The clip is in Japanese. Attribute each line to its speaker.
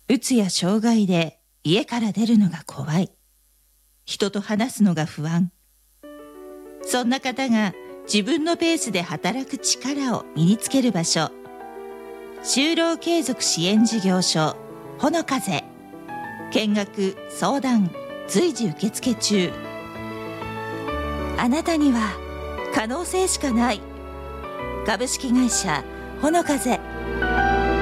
Speaker 1: うつや障害で家から出るのが怖い。人と話すのが不安。そんな方が自分のペースで働く力を身につける場所。就労継続支援事業所ほの風。見学・相談随時受付中。あなたには可能性しかない。株式会社ほの風。